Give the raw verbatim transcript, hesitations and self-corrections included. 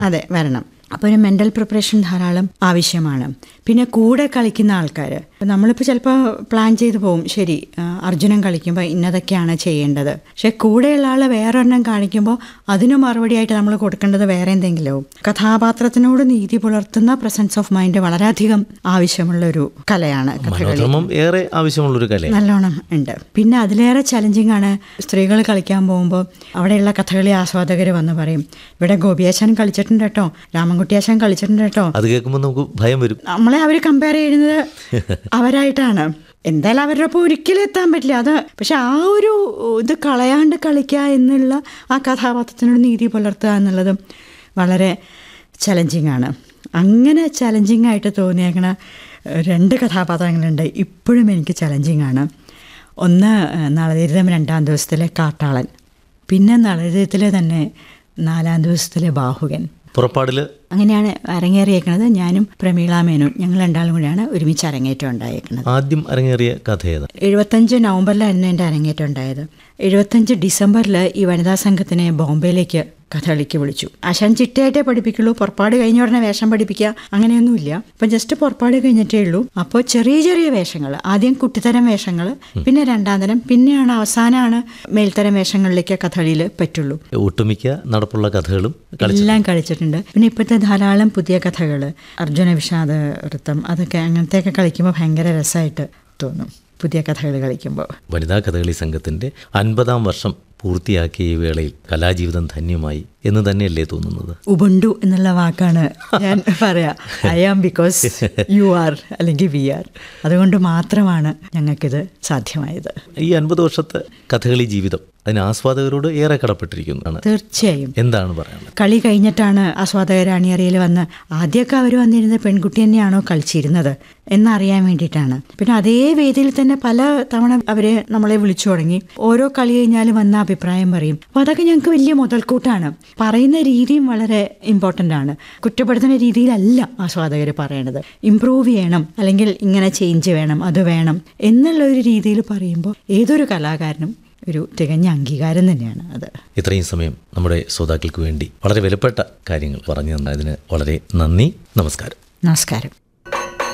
അതെ, വരണം. അപ്പോൾ ഒരു മെൻ്റൽ പ്രിപ്പറേഷൻ ധാരാളം ആവശ്യമാണ്. പിന്നെ കൂടെ കളിക്കുന്ന ആൾക്കാർ, നമ്മളിപ്പോൾ ചിലപ്പോൾ പ്ലാൻ ചെയ്ത് പോകും, ശരി അർജുനൻ കളിക്കുമ്പോൾ ഇന്നതൊക്കെയാണ് ചെയ്യേണ്ടത്. പക്ഷേ കൂടെയുള്ള ആൾ വേറൊരെണ്ണം കാണിക്കുമ്പോൾ അതിന് മറുപടിയായിട്ട് നമ്മൾ കൊടുക്കേണ്ടത് വേറെ എന്തെങ്കിലും. കഥാപാത്രത്തിനോട് നീതി പുലർത്തുന്ന പ്രസൻസ് ഓഫ് മൈൻഡ് വളരെയധികം ആവശ്യമുള്ളൊരു കലയാണ് കഥകളി. ഏറെ ആവശ്യമുള്ളൊരു കല നല്ലോണം ഉണ്ട്. പിന്നെ അതിലേറെ ചലഞ്ചിങ് ആണ് സ്ത്രീകൾ കളിക്കാൻ പോകുമ്പോൾ അവിടെയുള്ള കഥകളി ആസ്വാദകർ വന്ന് പറയും, ഇവിടെ ഗോപിയാശാൻ കളിച്ചിട്ടുണ്ട് കേട്ടോ, രാമൻകുട്ടിയാശാൻ കളിച്ചിട്ടുണ്ട് കേട്ടോ. അത് കേൾക്കുമ്പോൾ നമുക്ക് ഭയം വരും. നമ്മളെ അവർ കമ്പയർ ചെയ്യുന്നത് അവരായിട്ടാണ്. എന്തായാലും അവരുടെ ഒപ്പം ഒരിക്കലും എത്താൻ പറ്റില്ല. അത് പക്ഷെ ആ ഒരു ഇത് കളയാണ്ട് കളിക്കുക എന്നുള്ള, ആ കഥാപാത്രത്തിനോട് നീതി പുലർത്തുക എന്നുള്ളതും വളരെ ചലഞ്ചിങ് ആണ്. അങ്ങനെ ചലഞ്ചിങ് ആയിട്ട് തോന്നിയേക്കണ രണ്ട് കഥാപാത്രങ്ങളുണ്ട്, ഇപ്പോഴും എനിക്ക് ചലഞ്ചിങ് ആണ്. ഒന്ന് നളചരിതം രണ്ടാം ദിവസത്തിലെ കാട്ടാളൻ, പിന്നെ നളചരിതത്തിലെ തന്നെ നാലാം ദിവസത്തിലെ ബാഹുകൻ. പുറപ്പാടിൽ അങ്ങനെയാണ് അരങ്ങേറിയേക്കുന്നത്. ഞാനും പ്രമീള മേനോൻ ഞങ്ങൾ രണ്ടാളും കൂടിയാണ് ഒരുമിച്ച് അരങ്ങേറ്റം ഉണ്ടായേക്കുന്നത്. ആദ്യം അരങ്ങേറിയ കഥ ഏതാ? എഴുപത്തഞ്ച് നവംബറിലായിരുന്നു എൻ്റെ അരങ്ങേറ്റം ഉണ്ടായത്. എഴുപത്തഞ്ച് ഡിസംബറിൽ ഈ വനിതാ സംഘത്തിനെ ബോംബെയിലേക്ക് കഥകളിക്ക് വിളിച്ചു. ആശാൻ ചിട്ടയായിട്ടേ പഠിപ്പിക്കുള്ളൂ, പുറപ്പാട് കഴിഞ്ഞ ഉടനെ വേഷം പഠിപ്പിക്കുക അങ്ങനെയൊന്നുമില്ല. അപ്പം ജസ്റ്റ് പുറപ്പാട് കഴിഞ്ഞിട്ടേ ഉള്ളൂ. അപ്പോൾ ചെറിയ ചെറിയ വേഷങ്ങൾ, ആദ്യം കുട്ടിത്തരം വേഷങ്ങൾ, പിന്നെ രണ്ടാം തരം, പിന്നെയാണ് അവസാനമാണ് മേൽത്തരം വേഷങ്ങളിലേക്ക് കഥകളിയിൽ പറ്റുള്ളൂ. ഒട്ടുമിക്ക നടപ്പുള്ള കഥകളും എല്ലാം കളിച്ചിട്ടുണ്ട്. പിന്നെ ഇപ്പോഴത്തെ ധാരാളം പുതിയ കഥകൾ, അർജുന വിഷാദ വൃത്തം, അതൊക്കെ അങ്ങനത്തെയൊക്കെ കളിക്കുമ്പോൾ ഭയങ്കര രസമായിട്ട് തോന്നും പുതിയ കഥകൾ കളിക്കുമ്പോൾ. വനിതാ കഥകളി സംഘത്തിൻ്റെ അൻപതാം വർഷം പൂർത്തിയാക്കിയ ഈ വേളയിൽ കലാജീവിതം ധന്യമായി എന്ന് തന്നെയല്ലേ തോന്നുന്നത്? ഉബുണ്ടു എന്നുള്ള വാക്കാണ് ഞാൻ പറയാ. I am because you are, അല്ലെങ്കിൽ വി ആർ. അതുകൊണ്ട് മാത്രമാണ് ഞങ്ങൾക്കിത് സാധ്യമായത്. ഈ അൻപത് വർഷത്തെ കഥകളി ജീവിതം അതിന് ആസ്വാദകരോട് ഏറെ കടപ്പെട്ടിരിക്കുന്നതാണ്. തീർച്ചയായും. എന്താണ് പറയുന്നത്? കളി കഴിഞ്ഞിട്ടാണ് ആസ്വാദകർ അണിയറയിൽ വന്ന്, ആദ്യമൊക്കെ അവർ വന്നിരുന്നത് പെൺകുട്ടി തന്നെയാണോ കളിച്ചിരുന്നത് എന്നറിയാൻ വേണ്ടിയിട്ടാണ്. പിന്നെ അതേ വേദിയിൽ തന്നെ പല തവണ അവരെ നമ്മളെ വിളിച്ചു തുടങ്ങി. ഓരോ കളി കഴിഞ്ഞാലും വന്ന അഭിപ്രായം പറയും. അപ്പോൾ അതൊക്കെ ഞങ്ങൾക്ക് വലിയ മുതൽക്കൂട്ടാണ്. പറയുന്ന രീതിയും വളരെ ഇമ്പോർട്ടൻ്റ് ആണ്. കുറ്റപ്പെടുത്തുന്ന രീതിയിലല്ല ആസ്വാദകർ പറയണത്. ഇംപ്രൂവ് ചെയ്യണം, അല്ലെങ്കിൽ ഇങ്ങനെ ചേഞ്ച് വേണം, അത് വേണം എന്നുള്ള ഒരു രീതിയിൽ പറയുമ്പോൾ ഏതൊരു കലാകാരനും ഒരു തികഞ്ഞ അംഗീകാരം തന്നെയാണ് അത്. ഇത്രയും സമയം നമ്മുടെ ശ്രോതാക്കൾക്ക് വേണ്ടി വളരെ വിലപ്പെട്ട കാര്യങ്ങൾ പറഞ്ഞു തന്നതിന് വളരെ നന്ദി. നമസ്കാരം. നമസ്കാരം.